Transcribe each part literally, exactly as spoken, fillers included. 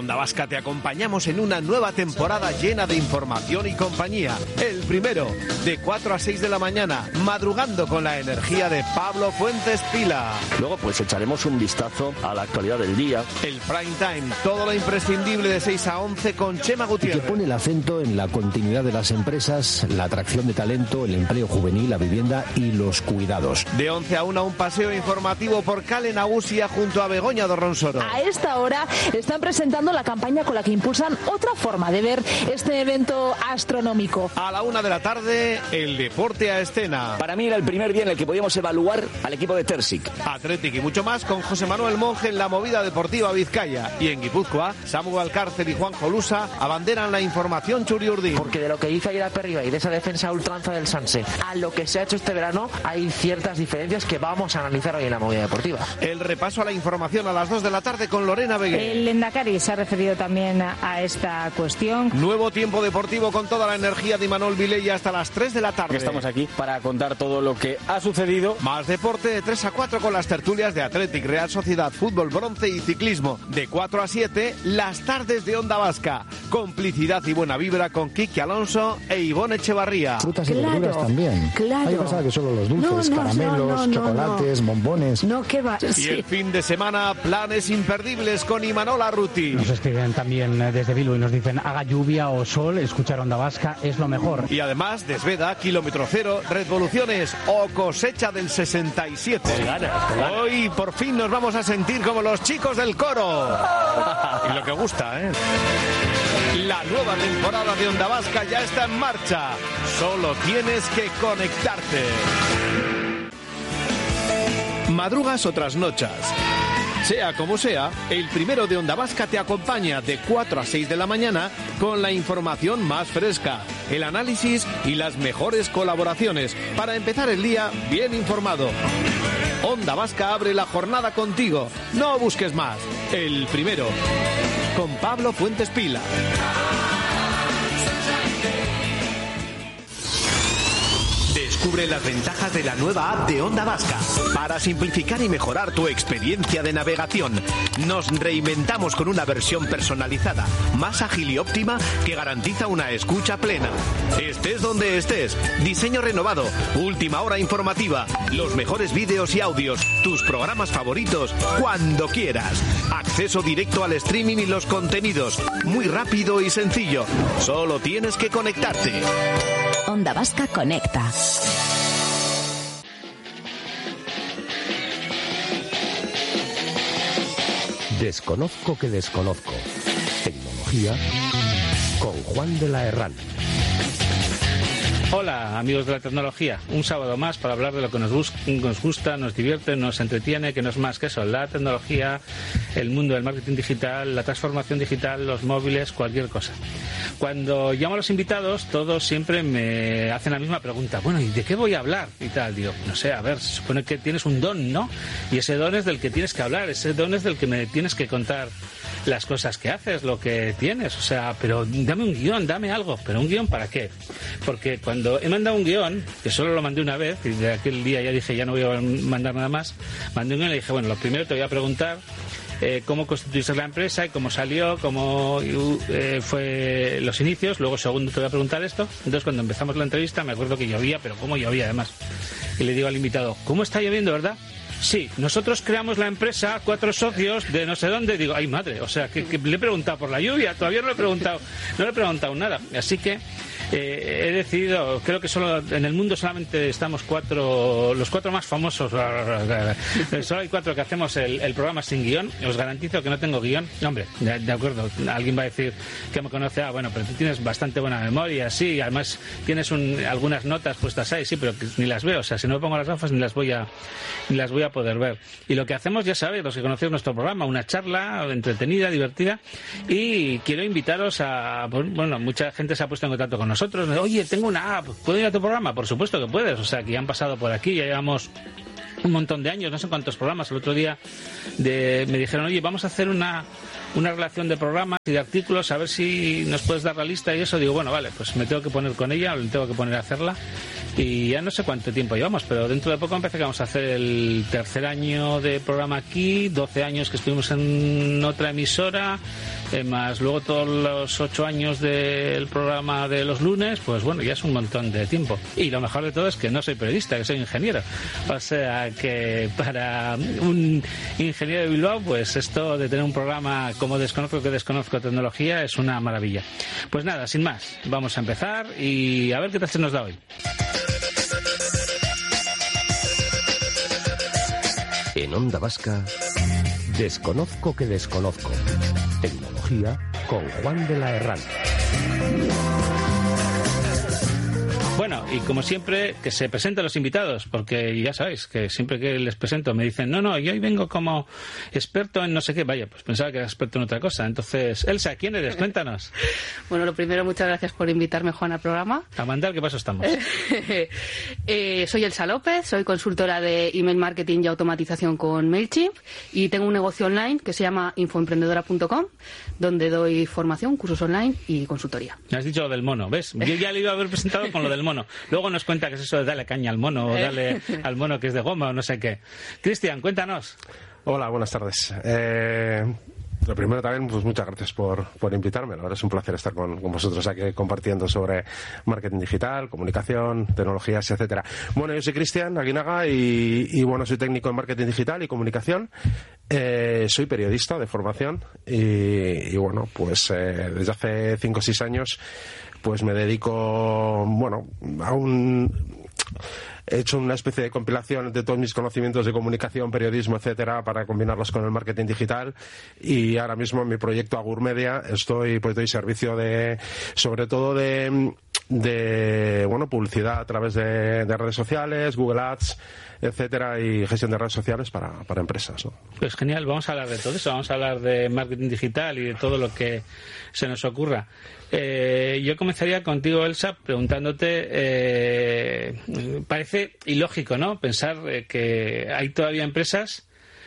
Onda Vasca te acompañamos en una nueva temporada llena de información y compañía. El primero, de cuatro a seis de la mañana, madrugando con la energía de Pablo Fuentes Pila. Luego pues echaremos un vistazo a la actualidad del día. El prime time, todo lo imprescindible de seis a once con Chema Gutiérrez. Que pone el acento en la continuidad de las empresas, la atracción de talento, el empleo juvenil, la vivienda y los cuidados. De once a una, un paseo informativo por Cale Nagusia junto a Begoña Dorronsoro. A esta hora están presentando la campaña con la que impulsan otra forma de ver este evento astronómico. A la una de la tarde, el deporte a escena. Para mí era el primer día en el que podíamos evaluar al equipo de Tersic. Athletic y mucho más con José Manuel Monge en la movida deportiva Vizcaya. Y en Guipúzcoa, Samu Alcárcer y Juan Jolusa abanderan la información Churiurdi. Porque de lo que hizo ayer a Perriba y de esa defensa ultranza del Sanse a lo que se ha hecho este verano, hay ciertas diferencias que vamos a analizar hoy en la movida deportiva. El repaso a la información a las dos de la tarde con Lorena Beguer. El Lendakari se ha referido también a esta cuestión. Nuevo tiempo deportivo con toda la energía de Imanol Vilella hasta las tres de la tarde. Estamos aquí para contar todo lo que ha sucedido. Más deporte de tres a cuatro con las tertulias de Athletic, Real Sociedad, Fútbol Bronce y Ciclismo. De cuatro a siete, las tardes de Onda Vasca. Complicidad y buena vibra con Kiki Alonso e Ivonne Echevarría. Frutas y Claro, verduras también. claro. Hay pensaba que solo los dulces, No, no, caramelos, no, no, chocolates, no. bombones. No, ¿qué va? Y Sí. el fin de semana, planes imperdibles con Imanol Arruti. Nos escriben también desde Bilbao y nos dicen haga lluvia o sol, escuchar Onda Vasca es lo mejor. Y además, Desveda, Kilómetro Cero, Revoluciones o Cosecha del sesenta y siete. Con ganas, con ganas. Hoy por fin nos vamos a sentir como los chicos del coro. Y lo que gusta, ¿eh? La nueva temporada de Onda Vasca ya está en marcha. Solo tienes que conectarte. Madrugas o trasnochas. Sea como sea, el primero de Onda Vasca te acompaña de cuatro a seis de la mañana con la información más fresca, el análisis y las mejores colaboraciones para empezar el día bien informado. Onda Vasca abre la jornada contigo. No busques más. El primero. Con Pablo Fuentes Pila. Descubre las ventajas de la nueva app de Onda Vasca. Para simplificar y mejorar tu experiencia de navegación, nos reinventamos con una versión personalizada, más ágil y óptima que garantiza una escucha plena. Estés donde estés, diseño renovado, última hora informativa, los mejores vídeos y audios, tus programas favoritos, cuando quieras. Acceso directo al streaming y los contenidos, muy rápido y sencillo. Solo tienes que conectarte. Onda Vasca conecta. Desconozco que desconozco. Tecnología con Juan de la Herrán. Hola amigos de la tecnología, un sábado más para hablar de lo que nos, bus- nos gusta, nos divierte, nos entretiene, que no es más que eso, la tecnología, el mundo del marketing digital, la transformación digital, los móviles, cualquier cosa. Cuando llamo a los invitados, todos siempre me hacen la misma pregunta, bueno, ¿y de qué voy a hablar? Y tal, digo, no sé, a ver, se supone que tienes un don, ¿no? Y ese don es del que tienes que hablar, ese don es del que me tienes que contar las cosas que haces, lo que tienes, o sea, pero dame un guión, dame algo, pero ¿un guión para qué? Porque cuando he mandado un guión, que solo lo mandé una vez, y de aquel día ya dije, ya no voy a mandar nada más, mandé un guión y le dije, bueno, lo primero te voy a preguntar eh, cómo constituiste la empresa y cómo salió, cómo eh, fue los inicios, luego segundo te voy a preguntar esto. Entonces cuando empezamos la entrevista me acuerdo que llovía, pero cómo llovía además, y le digo al invitado, ¿cómo está lloviendo, verdad? Sí, nosotros creamos la empresa, cuatro socios de no sé dónde. Digo, ay madre, o sea, que, que le he preguntado por la lluvia, todavía no le he preguntado, no le he preguntado nada. Así que eh, he decidido, creo que solo en el mundo solamente estamos cuatro, los cuatro más famosos, solo hay cuatro que hacemos el, el programa sin guión. Os garantizo que no tengo guión. Hombre, de, de acuerdo, alguien va a decir que me conoce, ah, bueno, pero tú tienes bastante buena memoria, sí, además tienes un, algunas notas puestas ahí, sí, pero que ni las veo, o sea, si no me pongo las gafas ni las voy a, ni las voy a poder ver. Y lo que hacemos, ya sabéis, los que conocéis nuestro programa, una charla entretenida, divertida, y quiero invitaros a, bueno, mucha gente se ha puesto en contacto con nosotros, oye, tengo una app, ¿puedo ir a tu programa? Por supuesto que puedes, o sea, que ya han pasado por aquí, ya llevamos un montón de años, no sé cuántos programas. El otro día de, me dijeron, oye, vamos a hacer una una relación de programas y de artículos, a ver si nos puedes dar la lista y eso. Digo, bueno, vale, pues me tengo que poner con ella, me tengo que poner a hacerla. Y ya no sé cuánto tiempo llevamos, pero dentro de poco empecé que vamos a hacer el tercer año de programa aquí, doce años que estuvimos en otra emisora, eh, más luego todos los ocho años del programa de los lunes, pues bueno, ya es un montón de tiempo. Y lo mejor de todo es que no soy periodista, que soy ingeniero. O sea que para un ingeniero de Bilbao, pues esto de tener un programa como Desconozco que Desconozco Tecnología es una maravilla. Pues nada, sin más, vamos a empezar y a ver qué tal se nos da hoy. En Onda Vasca, Desconozco que Desconozco. Tecnología con Juan de la Herrán. Bueno, y como siempre, que se presenten los invitados, porque ya sabéis que siempre que les presento me dicen, no, no, yo hoy vengo como experto en no sé qué. Vaya, pues pensaba que era experto en otra cosa. Entonces, Elsa, ¿quién eres? Cuéntanos. Bueno, lo primero, muchas gracias por invitarme, Juan, al programa. A mandar, ¿qué paso estamos? eh, soy Elsa López, soy consultora de email marketing y automatización con MailChimp y tengo un negocio online que se llama infoemprendedora punto com, donde doy formación, cursos online y consultoría. Me has dicho lo del mono, ¿ves? Yo ya le iba a haber presentado con lo del mono. Luego nos cuenta que es eso de darle caña al mono o darle al mono que es de goma o no sé qué. Cristian, cuéntanos. Hola, buenas tardes. Eh, lo primero también, pues muchas gracias por, por invitarme. La verdad es un placer estar con, con vosotros aquí compartiendo sobre marketing digital, comunicación, tecnologías, etcétera. Bueno, yo soy Cristian Aguinaga y, y bueno, soy técnico en marketing digital y comunicación. Eh, soy periodista de formación y, y bueno, pues eh, desde hace cinco o seis años pues me dedico, bueno, a un... He hecho una especie de compilación de todos mis conocimientos de comunicación, periodismo, etcétera, para combinarlos con el marketing digital. Y ahora mismo en mi proyecto Agur Media estoy, pues doy servicio de, sobre todo de, de bueno, publicidad a través de, de redes sociales, Google Ads, etcétera, y gestión de redes sociales para, para empresas, ¿no? Pues genial, vamos a hablar de todo eso, vamos a hablar de marketing digital y de todo lo que se nos ocurra. Eh, yo comenzaría contigo, Elsa, preguntándote, eh, parece ilógico, ¿no?, pensar eh, que hay todavía empresas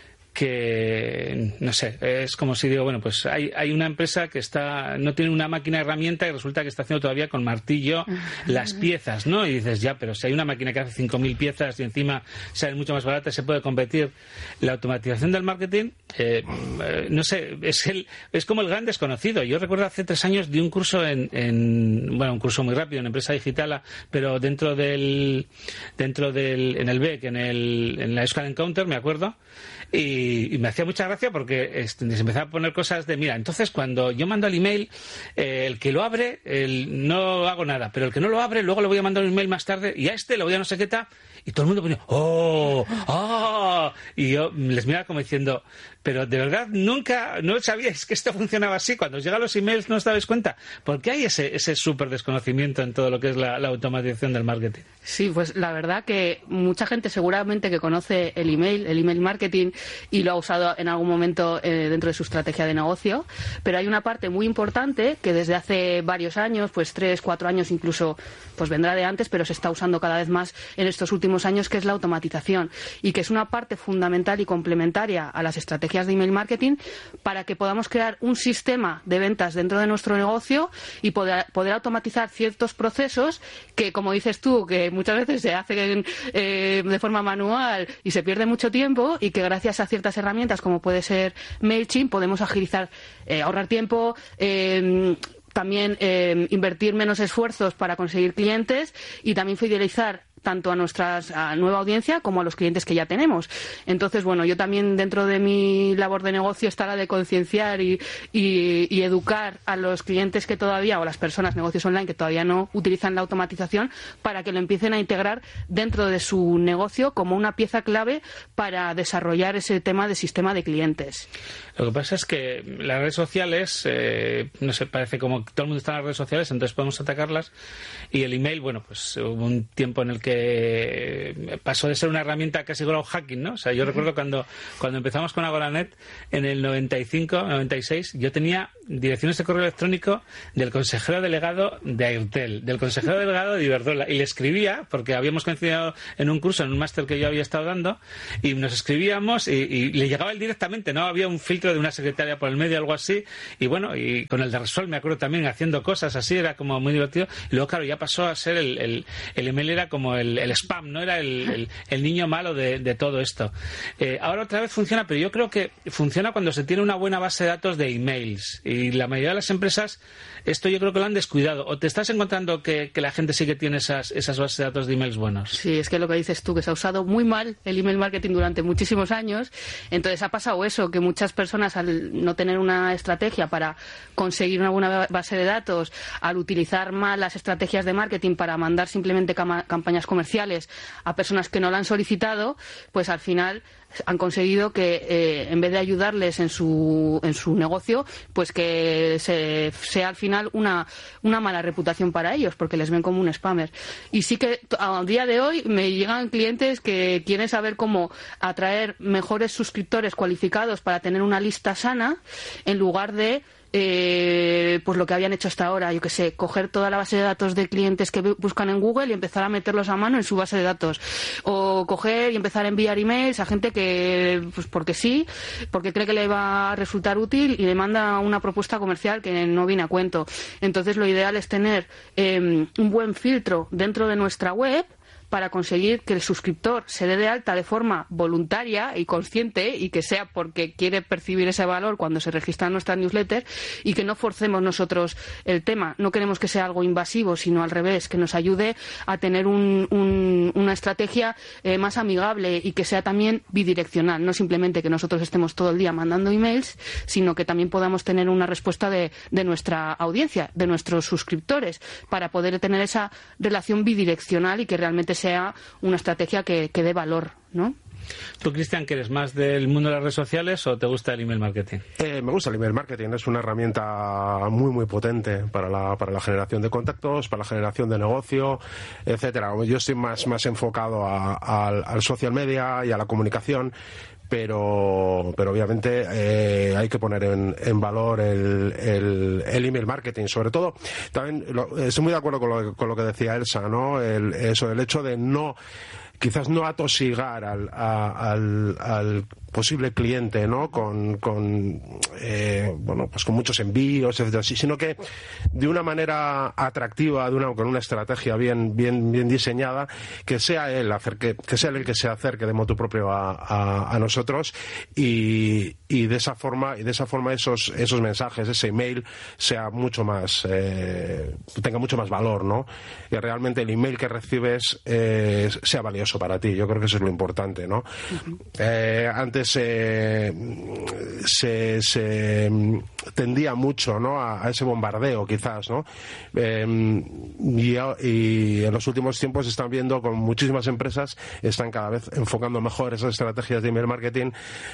que, no sé, es como si digo, bueno, pues hay, hay una empresa que está no tiene una máquina herramienta y resulta que está haciendo todavía con martillo las piezas, ¿no? Y dices, ya, pero si hay una máquina que hace cinco mil piezas y encima sale mucho más barata, se puede competir. La automatización del marketing, eh, eh, no sé, es el es como el gran desconocido. Yo recuerdo hace tres años di un curso en, en bueno, un curso muy rápido en empresa digital, pero dentro del dentro del en el B E C, en el en la Euskal Encounter, me acuerdo. Y, y me hacía mucha gracia porque este, se empezaba a poner cosas de, mira, entonces cuando yo mando el email, eh, el que lo abre, el, no hago nada, pero el que no lo abre, luego le voy a mandar un email más tarde y a este le voy a no sé qué tal, y todo el mundo ponía, ¡oh! ¡Ah! Y yo les miraba como diciendo, pero de verdad nunca, no sabíais que esto funcionaba así. Cuando os llegan los emails no os dabais cuenta. ¿Por qué hay ese, ese súper desconocimiento en todo lo que es la, la automatización del marketing? Sí, pues la verdad que mucha gente seguramente que conoce el email, el email marketing, y lo ha usado en algún momento eh, dentro de su estrategia de negocio, pero hay una parte muy importante que desde hace varios años, pues tres, cuatro años incluso, pues vendrá de antes, pero se está usando cada vez más en estos últimos años, que es la automatización, y que es una parte fundamental y complementaria a las estrategias de email marketing para que podamos crear un sistema de ventas dentro de nuestro negocio y poder, poder automatizar ciertos procesos que, como dices tú, que muchas veces se hacen eh, de forma manual y se pierde mucho tiempo, y que gracias a ciertas herramientas como puede ser MailChimp podemos agilizar, eh, ahorrar tiempo, eh, también eh, invertir menos esfuerzos para conseguir clientes y también fidelizar tanto a nuestra a nueva audiencia como a los clientes que ya tenemos. Entonces, bueno, yo también dentro de mi labor de negocio está la de concienciar y, y, y educar a los clientes que todavía, o a las personas, negocios online, que todavía no utilizan la automatización, para que lo empiecen a integrar dentro de su negocio como una pieza clave para desarrollar ese tema de sistema de clientes. Lo que pasa es que las redes sociales, eh, no sé, parece como que todo el mundo está en las redes sociales, entonces podemos atacarlas, y el email, bueno, pues hubo un tiempo en el que pasó de ser una herramienta casi growth hacking, ¿no? O sea, yo recuerdo cuando, cuando empezamos con Agoranet en el noventa y cinco, noventa y seis, yo tenía direcciones de correo electrónico del consejero delegado de Airtel, del consejero delegado de Iberdrola, y le escribía, porque habíamos coincidido en un curso, en un máster que yo había estado dando, y nos escribíamos y, y le llegaba él directamente, no había un filtro de una secretaria por el medio, algo así, y bueno, y con el de Resol me acuerdo también haciendo cosas así, era como muy divertido, y luego claro, ya pasó a ser el, el, el email era como el, el spam, no era el, el, el niño malo de, de todo esto. Eh, ahora otra vez funciona, pero yo creo que funciona cuando se tiene una buena base de datos de emails, y la mayoría de las empresas esto yo creo que lo han descuidado. ¿O te estás encontrando que, que la gente sí que tiene esas, esas bases de datos de emails buenos? Sí, es que lo que dices tú, que se ha usado muy mal el email marketing durante muchísimos años. Entonces ha pasado eso, que muchas personas, al no tener una estrategia para conseguir una buena base de datos, al utilizar mal las estrategias de marketing para mandar simplemente cam- campañas comerciales a personas que no la han solicitado, pues al final han conseguido que eh, en vez de ayudarles en su en su negocio, pues que se, sea al final una una mala reputación para ellos, porque les ven como un spammer. Y sí que a día de hoy me llegan clientes que quieren saber cómo atraer mejores suscriptores cualificados para tener una lista sana, en lugar de Eh, pues lo que habían hecho hasta ahora, yo que sé, coger toda la base de datos de clientes que buscan en Google y empezar a meterlos a mano en su base de datos, o coger y empezar a enviar emails a gente que, pues porque sí, porque cree que le va a resultar útil y le manda una propuesta comercial que no viene a cuento. Entonces lo ideal es tener eh, un buen filtro dentro de nuestra web para conseguir que el suscriptor se dé de alta de forma voluntaria y consciente, y que sea porque quiere percibir ese valor cuando se registra en nuestra newsletter, y que no forcemos nosotros el tema. No queremos que sea algo invasivo, sino al revés, que nos ayude a tener un, un, una estrategia eh, más amigable, y que sea también bidireccional. No simplemente que nosotros estemos todo el día mandando emails, sino que también podamos tener una respuesta de, de nuestra audiencia, de nuestros suscriptores, para poder tener esa relación bidireccional y que realmente sea una estrategia que, que dé valor, ¿no? ¿Tú, Cristian, que eres más del mundo de las redes sociales o te gusta el email marketing? Eh, me gusta el email marketing, es una herramienta muy muy potente para la, para la generación de contactos, para la generación de negocio, etcétera. Yo estoy más, más enfocado a, a, al social media y a la comunicación, pero pero obviamente eh, hay que poner en, en valor el, el, el email marketing. Sobre todo, también lo, estoy muy de acuerdo con lo, con lo que decía Elsa, ¿no? El, eso, el hecho de no, quizás no atosigar al, a, al, al posible cliente, ¿no? Con, con eh, bueno, pues con muchos envíos, etcétera, sino que de una manera atractiva, de una, con una estrategia bien, bien, bien diseñada, que sea él hacer que, que sea él el que se acerque de motu propio a, a, a nosotros, y, y de esa forma, y de esa forma esos, esos mensajes, ese email sea mucho más, eh, tenga mucho más valor, ¿no? Y realmente el email que recibes eh, sea valioso para ti. Yo creo que eso es lo importante, ¿no? Uh-huh. Eh, antes Se, se, se tendía mucho, ¿no? a, a ese bombardeo, quizás, ¿no? Eh, y, y en los últimos tiempos están viendo con muchísimas empresas están cada vez enfocando mejor esas estrategias de email marketing,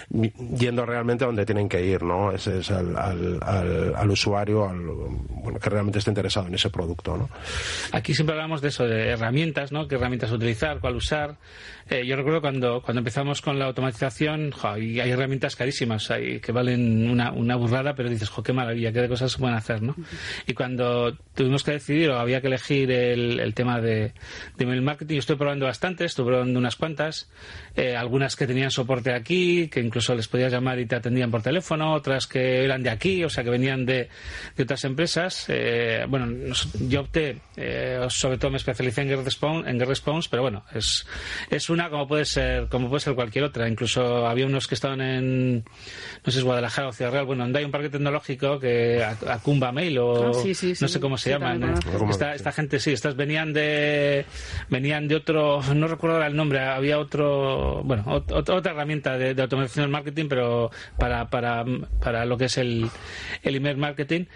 yendo realmente a donde tienen que ir, ¿no? Es, es al, al, al, al usuario, al, bueno, que realmente esté interesado en ese producto, ¿no? Aquí siempre hablamos de eso, de herramientas, ¿no? ¿Qué herramientas utilizar, cuál usar? Eh, yo recuerdo cuando, cuando empezamos con la automatización, jo, y hay herramientas carísimas hay, que valen una, una burrada, pero dices, jo, qué maravilla, qué cosas se pueden hacer, ¿no? Uh-huh. Y cuando tuvimos que decidir, o había que elegir el, el tema de, de email marketing, yo estoy probando bastante, estoy probando unas cuantas, eh, algunas que tenían soporte aquí, que incluso les podías llamar y te atendían por teléfono, otras que eran de aquí, o sea, que venían de, de otras empresas. Eh, bueno, yo opté, eh, sobre todo me especialicé en GetResponse, en GetResponse, pero bueno, es, es una como puede ser, como puede ser cualquier otra. Incluso había unos que estaban en, no sé si es Guadalajara o Ciudad Real, bueno, donde hay un parque tecnológico que Acumba Mail o ah, sí, sí, sí, no sé cómo se sí, llaman. ¿No? ¿no? Esta, esta gente sí, estas venían de venían de otro, no recuerdo ahora el nombre, había otro, bueno, ot, otra herramienta de, de automatización del marketing, pero para para para lo que es el, el email marketing.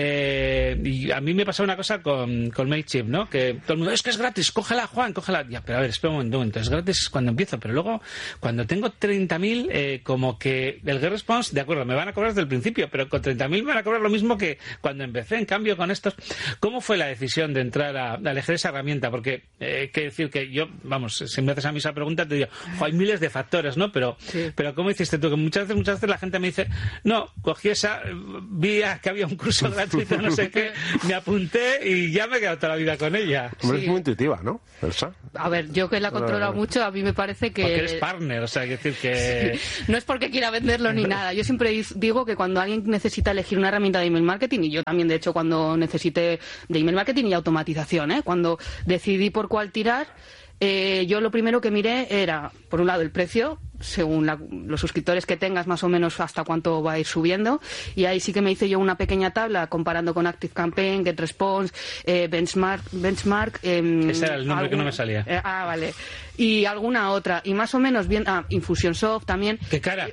Eh, y a mí me pasó una cosa con, con MailChimp, ¿no? Que todo el mundo, es que es gratis, cógela, Juan, cógela. Ya, pero a ver, espera un momento, un momento, es gratis cuando empiezo, pero luego cuando tengo treinta mil, eh, como que el GetResponse, de acuerdo, me van a cobrar desde el principio, pero con treinta mil me van a cobrar lo mismo que cuando empecé. En cambio, con estos, ¿cómo fue la decisión de entrar a, a elegir esa herramienta? Porque, eh, que decir que yo, vamos, si me haces a mí esa pregunta, te digo, hay miles de factores, ¿no? Pero, sí. pero ¿cómo hiciste tú? Que muchas veces, muchas veces la gente me dice, no, cogí esa, vi que había un curso gratuito, no sé qué, me apunté y ya me he quedado toda la vida con ella. Hombre, sí. Es muy intuitiva, ¿no? Elsa. A ver, yo que la controlo uh, mucho, a mí me parece que... Porque eres partner, o sea, hay que decir que... Sí. No es porque quiera venderlo ni nada. Yo siempre digo que cuando alguien necesita elegir una herramienta de email marketing, y yo también, de hecho, cuando necesité de email marketing y automatización, ¿eh? Cuando decidí por cuál tirar, Eh, yo lo primero que miré era, por un lado, el precio, según la, los suscriptores que tengas, más o menos hasta cuánto va a ir subiendo, y ahí sí que me hice yo una pequeña tabla comparando con ActiveCampaign, GetResponse, eh, Benchmark, Benchmark eh, ese era el nombre algún, que no me salía. Eh, ah, vale. Y alguna otra, y más o menos bien, ah, Infusionsoft también. ¡Qué cara!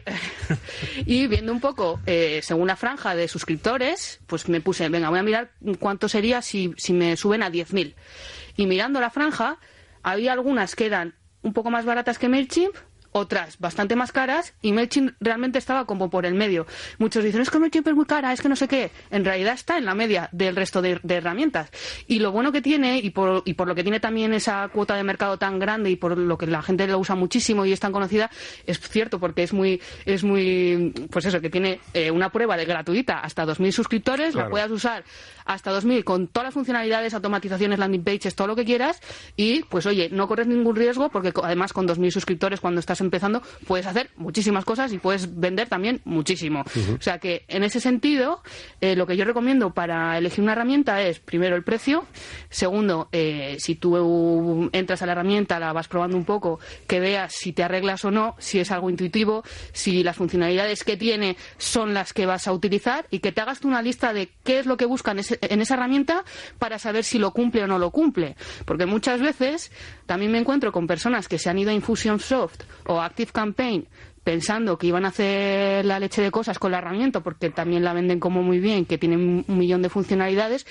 Y viendo un poco, eh, según la franja de suscriptores, pues me puse, venga, voy a mirar cuánto sería si, si me suben a diez mil. Y mirando la franja, había algunas que eran un poco más baratas que MailChimp, otras bastante más caras, y MailChimp realmente estaba como por el medio. Muchos dicen, es que MailChimp es muy cara, es que no sé qué. En realidad está en la media del resto de, de herramientas. Y lo bueno que tiene, y por, y por lo que tiene también esa cuota de mercado tan grande, y por lo que la gente lo usa muchísimo y es tan conocida, es cierto, porque es muy, es muy, pues eso, que tiene eh, una prueba de gratuita hasta dos mil suscriptores, claro. La puedas usar hasta dos mil con todas las funcionalidades, automatizaciones, landing pages, todo lo que quieras, y pues oye, no corres ningún riesgo, porque además con dos mil suscriptores, cuando estás empezando, puedes hacer muchísimas cosas y puedes vender también muchísimo. Uh-huh. O sea que en ese sentido, eh, lo que yo recomiendo para elegir una herramienta es, primero, el precio. Segundo, eh, si tú entras a la herramienta, la vas probando un poco, que veas si te arreglas o no, si es algo intuitivo, si las funcionalidades que tiene son las que vas a utilizar, y que te hagas tú una lista de qué es lo que buscan ese, en esa herramienta, para saber si lo cumple o no lo cumple. Porque muchas veces también me encuentro con personas que se han ido a Infusionsoft o ActiveCampaign pensando que iban a hacer la leche de cosas con la herramienta, porque también la venden como muy bien, que tienen un millón de funcionalidades,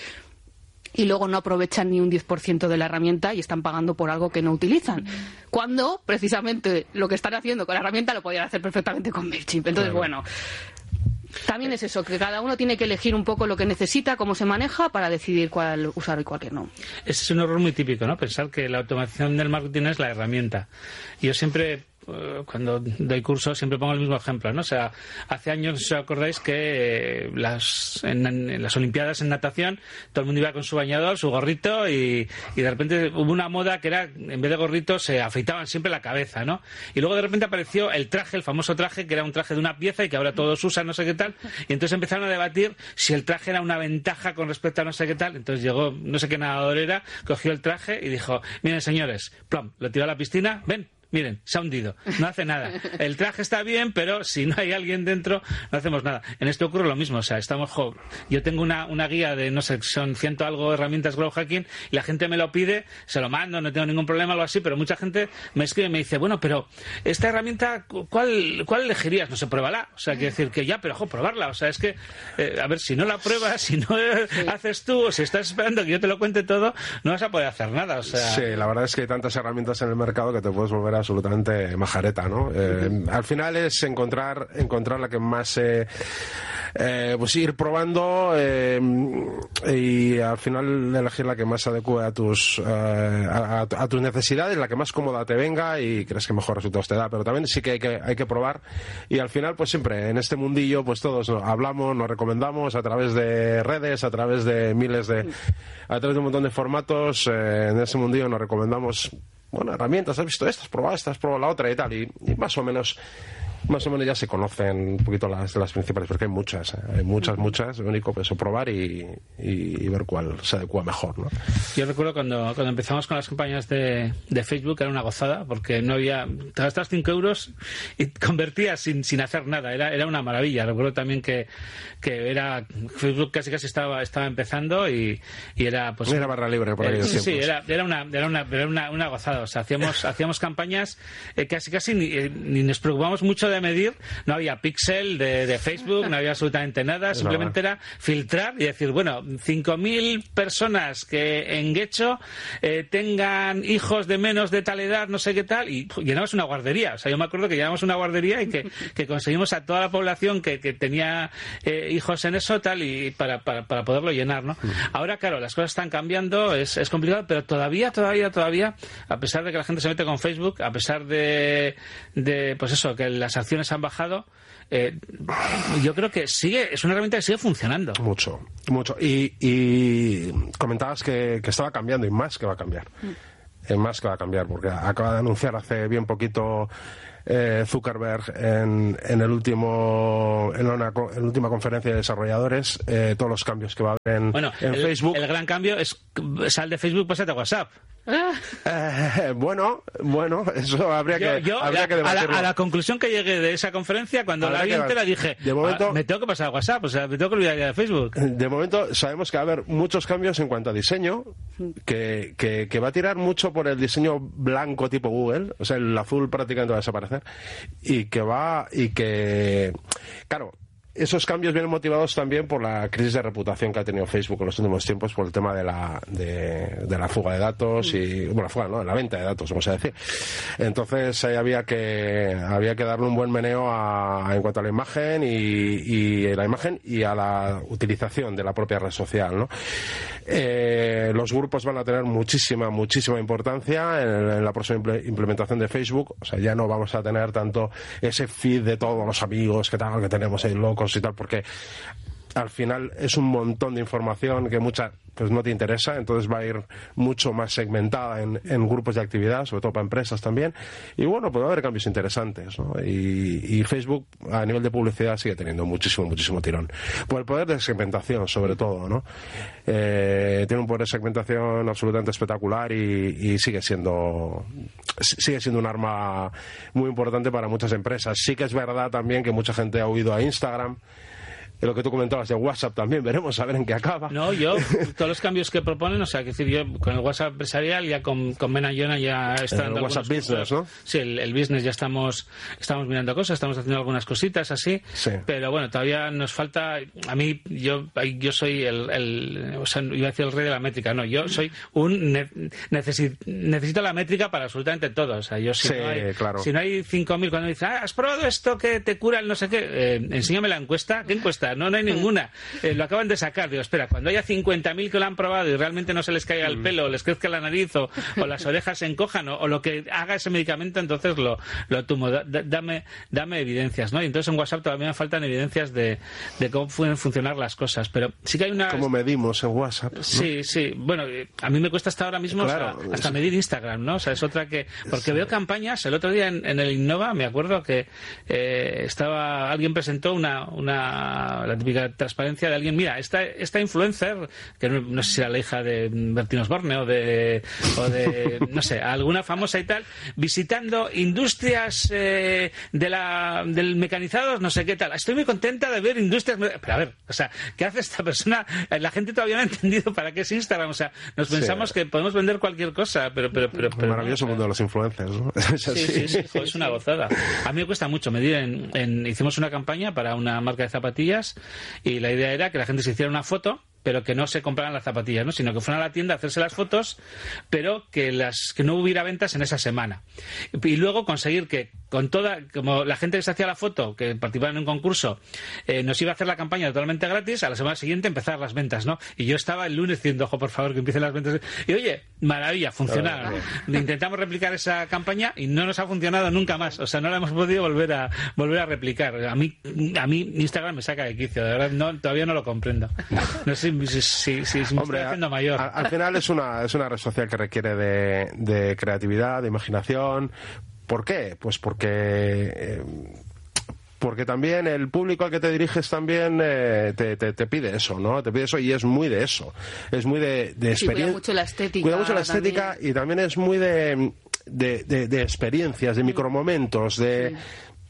y luego no aprovechan ni un diez por ciento de la herramienta y están pagando por algo que no utilizan. Cuando, precisamente, lo que están haciendo con la herramienta lo podían hacer perfectamente con MailChimp. Entonces, claro. bueno... También es eso, que cada uno tiene que elegir un poco lo que necesita, cómo se maneja, para decidir cuál usar y cuál que no. Ese es un error muy típico, ¿no? Pensar que la automatización del marketing es la herramienta. Yo siempre, cuando doy cursos, siempre pongo el mismo ejemplo, ¿no? O sea, hace años, si os acordáis, que las, en, en las Olimpiadas en natación todo el mundo iba con su bañador, su gorrito, y, y de repente hubo una moda que era, en vez de gorrito, se afeitaban siempre la cabeza, ¿no? Y luego de repente apareció el traje, el famoso traje, que era un traje de una pieza y que ahora todos usan, no sé qué tal, y entonces empezaron a debatir si el traje era una ventaja con respecto a no sé qué tal. Entonces llegó, no sé qué nadador era, cogió el traje y dijo, miren señores, plom, lo tiró a la piscina, ven, miren, se ha hundido, no hace nada. El traje está bien, pero si no hay alguien dentro, no hacemos nada. En esto ocurre lo mismo, o sea, estamos... Jo, yo tengo una, una guía de, no sé, son ciento algo herramientas Growth Hacking, y la gente me lo pide, se lo mando, no tengo ningún problema, algo así, pero mucha gente me escribe y me dice, bueno, pero esta herramienta, ¿cuál, cuál elegirías? No sé, pruébala. O sea, quiere decir que ya, pero jo, probarla. O sea, es que, eh, a ver, si no la pruebas, si no sí. haces tú, o si estás esperando que yo te lo cuente todo, no vas a poder hacer nada, o sea... Sí, la verdad es que hay tantas herramientas en el mercado que te puedes volver a absolutamente majareta, ¿no? Eh, uh-huh. Al final es encontrar encontrar la que más eh, eh, pues ir probando eh, y al final elegir la que más se adecue a tus eh, a, a tus necesidades, la que más cómoda te venga y crees que mejor resultados te da, pero también sí que hay que hay que probar, y al final pues siempre en este mundillo pues todos hablamos, nos recomendamos a través de redes, a través de miles de a través de un montón de formatos, eh, en ese mundillo nos recomendamos, bueno, herramientas, has visto esta, has probado esta, has probado la otra y tal, y, y más o menos más o menos ya se conocen un poquito las, las principales, porque hay muchas, ¿eh? hay muchas, muchas, lo único pues probar y, y, y ver cuál se adecua mejor, ¿no? Yo recuerdo cuando, cuando empezamos con las campañas de, de Facebook, era una gozada, porque no había, te gastabas cinco euros y convertías sin, sin hacer nada, era, era una maravilla. Recuerdo también que, que era, Facebook casi casi estaba, estaba empezando y, y era pues... Era barra libre por ahí. Eh, sí, sí, era, era, una, era, una, era una, una gozada, o sea, hacíamos, hacíamos campañas eh, casi casi ni, eh, ni nos preocupamos mucho de medir, no había pixel de, de Facebook, no había absolutamente nada, simplemente era filtrar y decir, bueno, cinco mil personas que en Getxo eh, tengan hijos de menos de tal edad, no sé qué tal, y pff, llenamos una guardería. O sea, yo me acuerdo que llenamos una guardería y que, que conseguimos a toda la población que, que tenía eh, hijos en eso, tal, y para, para, para poderlo llenar, ¿no? Ahora, claro, las cosas están cambiando, es, es complicado, pero todavía, todavía, todavía, a pesar de que la gente se mete con Facebook, a pesar de, de pues eso, que las acciones han bajado, eh, yo creo que sigue, es una herramienta que sigue funcionando. Mucho, mucho. Y, y comentabas que, que estaba cambiando, y más que va a cambiar. Mm. Más que va a cambiar, porque acaba de anunciar hace bien poquito eh, Zuckerberg en, en el último en, una, en la última conferencia de desarrolladores, eh, todos los cambios que va a haber en, bueno, en el, Facebook. El gran cambio es sal de Facebook, pásate a WhatsApp. Eh, bueno, bueno, eso habría yo, que, yo, habría a, que debatirlo. A la, a la conclusión que llegué de esa conferencia, cuando Habrá la vi que entera, dije, de momento, ah, me tengo que pasar a WhatsApp, o sea, me tengo que olvidar ya de Facebook. De momento sabemos que va a haber muchos cambios en cuanto a diseño, que, que, que va a tirar mucho por el diseño blanco tipo Google, o sea, el azul prácticamente va a desaparecer, y que va, y que, claro, esos cambios vienen motivados también por la crisis de reputación que ha tenido Facebook en los últimos tiempos, por el tema de la de, de la fuga de datos y bueno, la fuga, no, la venta de datos, vamos a decir. Entonces ahí había que había que darle un buen meneo a, en cuanto a la imagen y, y la imagen y a la utilización de la propia red social, ¿no? Eh, los grupos van a tener muchísima, muchísima importancia en, en la próxima implementación de Facebook. O sea, ya no vamos a tener tanto ese feed de todos los amigos que tal, que tenemos ahí locos y tal, porque al final es un montón de información que mucha pues no te interesa, entonces va a ir mucho más segmentada en, en grupos de actividad, sobre todo para empresas también, y bueno, puede haber cambios interesantes, ¿no? Y, y Facebook a nivel de publicidad sigue teniendo muchísimo, muchísimo tirón, por el poder de segmentación sobre todo, ¿no? Eh, tiene un poder de segmentación absolutamente espectacular y, y sigue siendo sigue siendo un arma muy importante para muchas empresas. Sí que es verdad también que mucha gente ha huido a Instagram. Lo que tú comentabas de WhatsApp también, veremos a ver en qué acaba. No, yo, todos los cambios que proponen, o sea, que decir, yo con el WhatsApp empresarial, ya con, con Ben Ayona ya está dando el WhatsApp Business, cursos, ¿no? Sí, el, el Business ya estamos estamos mirando cosas, estamos haciendo algunas cositas así, sí. Pero bueno, todavía nos falta, a mí, yo yo soy el, el, o sea, iba a decir el rey de la métrica, no, yo soy un, ne, necesi, necesito la métrica para absolutamente todo, o sea, yo si sí, no hay, claro. si no hay cinco mil, cuando me dicen, ah, ¿has probado esto que te cura el no sé qué? Eh, enséñame la encuesta, ¿qué encuesta? No, no hay ninguna. Eh, lo acaban de sacar. Digo, espera, cuando haya cincuenta mil que lo han probado y realmente no se les caiga el pelo, o les crezca la nariz, o, o las orejas se encojan, o, o lo que haga ese medicamento, entonces lo, lo tomo. Da, dame, dame evidencias, ¿no? Y entonces en WhatsApp todavía me faltan evidencias de, de cómo pueden funcionar las cosas. Pero sí que hay una... ¿Cómo medimos en WhatsApp? ¿no? Sí, sí. Bueno, a mí me cuesta hasta ahora mismo claro, hasta, hasta es... medir Instagram, ¿no? O sea, es otra que... Porque sí. Veo campañas. El otro día en, en el Innova me acuerdo que eh, estaba... Alguien presentó una, una... la típica transparencia de alguien, mira, esta, esta influencer, que no, no sé si era la hija de Bertín Osborne o de, o de, no sé, alguna famosa y tal, visitando industrias eh, de la, del mecanizado, no sé qué tal. Estoy muy contenta de ver industrias... Pero a ver, o sea, ¿qué hace esta persona? La gente todavía no ha entendido para qué es Instagram. O sea, nos pensamos sí. que podemos vender cualquier cosa, pero... pero, pero, pero maravilloso no, mundo de los influencers, ¿no? Es sí, sí, sí, joder, es una gozada. A mí me cuesta mucho medir. En, en, hicimos una campaña para una marca de zapatillas y la idea era que la gente se hiciera una foto, pero que no se compraran las zapatillas, ¿no? Sino que fueran a la tienda a hacerse las fotos, pero que las que no hubiera ventas en esa semana. Y luego conseguir que con toda, como la gente que se hacía la foto, que participaba en un concurso, eh, nos iba a hacer la campaña totalmente gratis, a la semana siguiente empezar las ventas, ¿no? Y yo estaba el lunes diciendo, ojo, por favor, que empiecen las ventas. Y oye, maravilla, funcionaron. Intentamos replicar esa campaña y no nos ha funcionado nunca más. O sea, no la hemos podido volver a volver a replicar. A mí, a mí Instagram me saca de quicio, de verdad, no, todavía no lo comprendo. No sé si, si, si, si me Hombre, estoy haciendo mayor. A, al final es una, es una red social que requiere de, de creatividad, de imaginación. ¿Por qué? Pues porque... Eh, porque también el público al que te diriges también eh, te, te, te pide eso, ¿no? Te pide eso y es muy de eso. Es muy de, de experiencia. Sí, cuida mucho la estética. Cuida mucho la estética también. Y también es muy de, de, de, de experiencias, de micromomentos, de... Sí.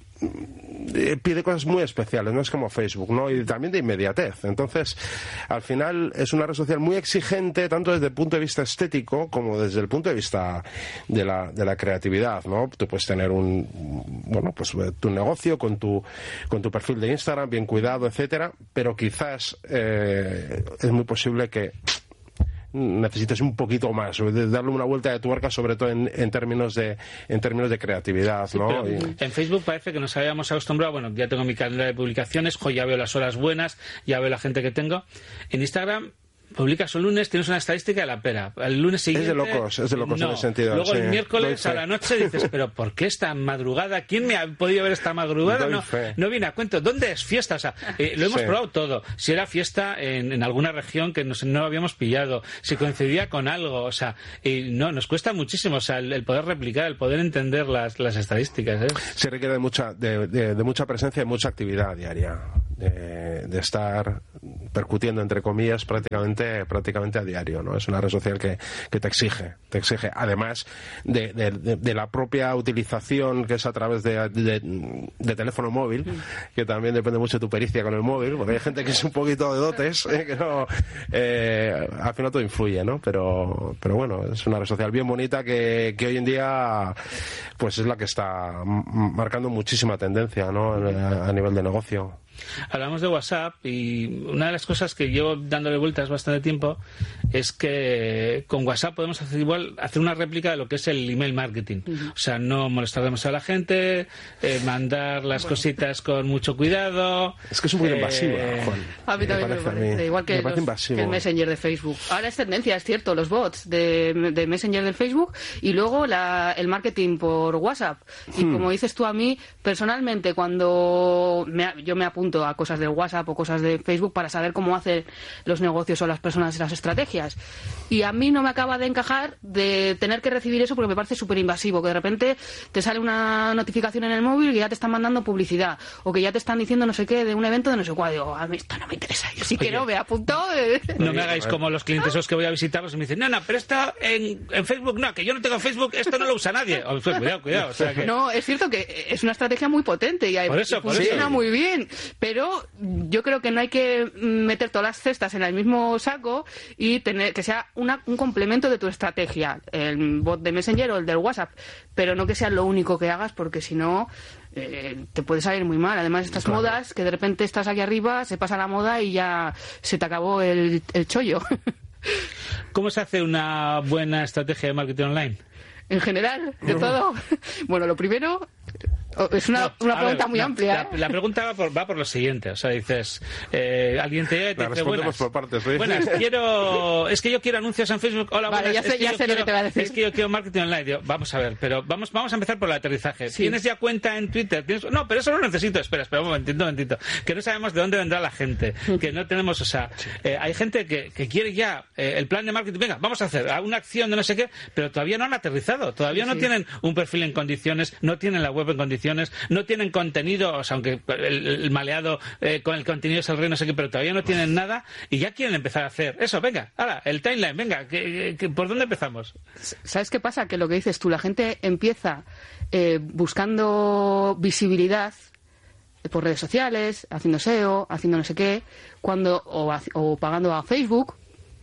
Pide cosas muy especiales, no es como Facebook, ¿no? Y también de inmediatez. Entonces, al final es una red social muy exigente, tanto desde el punto de vista estético como desde el punto de vista de la, de la creatividad, ¿no? Tú puedes tener un, bueno, pues tu negocio con tu, con tu perfil de Instagram bien cuidado, etcétera, pero quizás eh, es muy posible que necesites un poquito más, darle una vuelta de tuerca, sobre todo en, en términos de en términos de creatividad, sí, ¿no? Y... En Facebook parece que nos habíamos acostumbrado, bueno, ya tengo mi calendario de publicaciones, jo, ya veo las horas buenas, ya veo la gente que tengo. En Instagram publicas un lunes, tienes una estadística de la pera. El lunes siguiente... Es de locos, es de locos no. en ese sentido. Luego sí. el miércoles Doy a la fe. noche dices, pero ¿por qué esta madrugada? ¿Quién me ha podido ver esta madrugada? Doy No, fe. no viene a cuento. ¿Dónde es fiesta? O sea, eh, lo hemos Sí. probado todo. Si era fiesta en, en alguna región que nos, no habíamos pillado, si coincidía con algo, o sea, y no, nos cuesta muchísimo, o sea, el, el poder replicar, el poder entender las, las estadísticas. ¿eh? Se requiere de mucha, de, de, de mucha presencia y mucha actividad diaria. De, de estar percutiendo, entre comillas, prácticamente prácticamente a diario, ¿no? Es una red social que, que te exige, te exige, además de, de, de, de la propia utilización que es a través de, de, de teléfono móvil, que también depende mucho de tu pericia con el móvil, porque hay gente que es un poquito de dotes, eh, que no, eh, al final todo influye, ¿no? Pero, pero bueno, es una red social bien bonita que, que hoy en día pues es la que está marcando muchísima tendencia, ¿no? A, a nivel de negocio. Hablamos de WhatsApp y una de las cosas que llevo dándole vueltas bastante tiempo es que con WhatsApp podemos hacer igual hacer una réplica de lo que es el email marketing. Uh-huh. O sea, no molestar demasiado a la gente, eh, mandar las bueno. cositas con mucho cuidado. Es que es un poquito eh, invasivo, Juan. A mí también me parece, me parece. igual que, me los, que el Messenger de Facebook. Ahora es tendencia, es cierto, los bots de, de Messenger del Facebook y luego la, el marketing por WhatsApp. Y hmm. como dices tú, a mí, personalmente, cuando me, yo me apunto a cosas de WhatsApp o cosas de Facebook para saber cómo hacen los negocios o las personas las estrategias. Y a mí no me acaba de encajar de tener que recibir eso porque me parece súper invasivo, que de repente te sale una notificación en el móvil que ya te están mandando publicidad o que ya te están diciendo no sé qué de un evento de no sé cuál. Digo, a mí esto no me interesa. Yo sí quiero, me apunto. Eh. No me hagáis como los clientes esos que voy a visitarlos y me dicen, no, no, pero esto en, en Facebook no, que yo no tengo Facebook, esto no lo usa nadie. O, pues, cuidado, cuidado. O sea que... No, es cierto que es una estrategia muy potente y, hay, por eso, y funciona por eso. muy bien. Pero yo creo que no hay que meter todas las cestas en el mismo saco y tener que sea una, un complemento de tu estrategia, el bot de Messenger o el del WhatsApp, pero no que sea lo único que hagas porque si no eh, te puede salir muy mal. Además estas claro. modas que de repente estás aquí arriba, se pasa la moda y ya se te acabó el, el chollo. ¿Cómo se hace una buena estrategia de marketing online? En general, de todo. Bueno, lo primero... Es una, no, una pregunta ver, muy no, amplia. La, la pregunta va por, va por lo siguiente. O sea, dices, eh, alguien te, te la dice, buenas, por partes, ¿sí? buenas, quiero, es que yo quiero anuncios en Facebook. Hola, vale, buenas, ya sé, es que ya yo sé quiero, lo que te va a decir. Es que yo quiero marketing online. Digo, vamos a ver, pero vamos, vamos a empezar por el aterrizaje. Sí. ¿Tienes ya cuenta en Twitter? ¿Tienes? No, pero eso no lo necesito. Espera, espera un momentito, un momentito. Que no sabemos de dónde vendrá la gente. Que no tenemos, o sea, eh, hay gente que, que quiere ya eh, el plan de marketing. Venga, vamos a hacer una acción de no sé qué, pero todavía no han aterrizado. Todavía sí, no sí. tienen un perfil en condiciones, no tienen la web en condiciones, no tienen contenido, o sea, aunque el, el maleado eh, con el contenido es el rey, no sé qué, pero todavía no tienen nada y ya quieren empezar a hacer eso. Venga, ahora, el timeline, venga, que, que, ¿por dónde empezamos? ¿Sabes qué pasa? Que lo que dices tú, la gente empieza eh, buscando visibilidad por redes sociales, haciendo S E O, haciendo no sé qué, cuando o, o pagando a Facebook.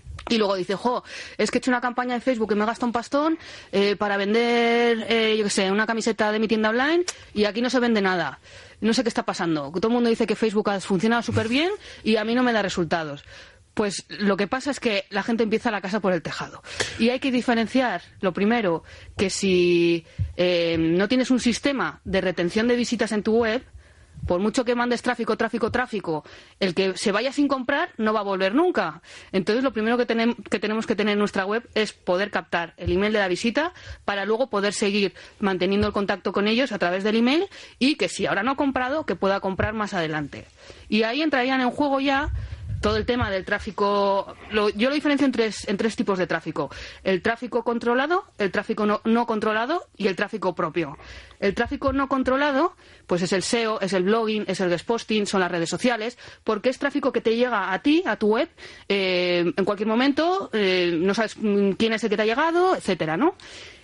Y luego dice, jo, es que he hecho una campaña de Facebook que me gasta un pastón eh, para vender, eh, yo qué sé, una camiseta de mi tienda online y aquí no se vende nada. No sé qué está pasando. Todo el mundo dice que Facebook ha funcionado súper bien y a mí no me da resultados. Pues lo que pasa es que la gente empieza la casa por el tejado. Y hay que diferenciar, lo primero, que si eh, no tienes un sistema de retención de visitas en tu web, por mucho que mandes tráfico, tráfico, tráfico, el que se vaya sin comprar no va a volver nunca. Entonces, lo primero que, tenem- que tenemos que tener en nuestra web es poder captar el email de la visita para luego poder seguir manteniendo el contacto con ellos a través del email y que si ahora no ha comprado, que pueda comprar más adelante. Y ahí entrarían en juego ya todo el tema del tráfico. Lo, yo lo diferencio en tres, en tres tipos de tráfico: el tráfico controlado, el tráfico no, no controlado y el tráfico propio. El tráfico no controlado pues es el S E O, es el blogging, es el guest posting, son las redes sociales, porque es tráfico que te llega a ti, a tu web, eh, en cualquier momento, eh, no sabes quién es el que te ha llegado, etcétera, ¿no?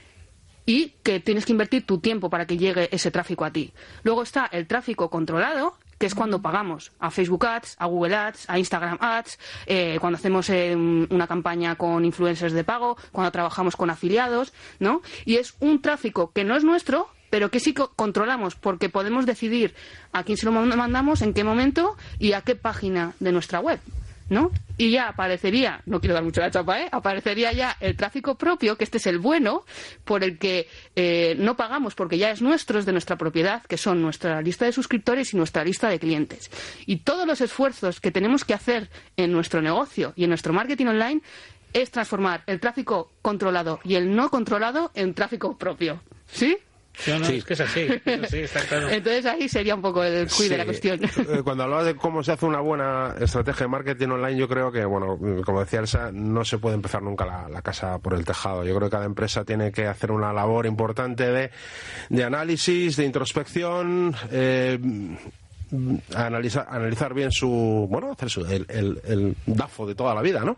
Y que tienes que invertir tu tiempo para que llegue ese tráfico a ti. Luego está el tráfico controlado, que es cuando pagamos a Facebook Ads, a Google Ads, a Instagram Ads, eh, cuando hacemos eh, una campaña con influencers de pago, cuando trabajamos con afiliados, ¿no? Y es un tráfico que no es nuestro, pero que sí controlamos, porque podemos decidir a quién se lo mandamos, en qué momento y a qué página de nuestra web, ¿no? Y ya aparecería, no quiero dar mucho la chapa, ¿eh? Aparecería ya el tráfico propio, que este es el bueno, por el que eh, no pagamos porque ya es nuestro, es de nuestra propiedad, que son nuestra lista de suscriptores y nuestra lista de clientes. Y todos los esfuerzos que tenemos que hacer en nuestro negocio y en nuestro marketing online es transformar el tráfico controlado y el no controlado en tráfico propio. ¿Sí? No, no, sí. Es que es así, es así, está claro. Entonces ahí sería un poco el quid sí. de la cuestión. Cuando hablabas de cómo se hace una buena estrategia de marketing online, yo creo que, bueno, como decía Elsa, no se puede empezar nunca la, la casa por el tejado. Yo creo que cada empresa tiene que hacer una labor importante de, de análisis, de introspección, eh, analizar, analizar bien su, bueno, hacer su, el, el, el DAFO de toda la vida, ¿no?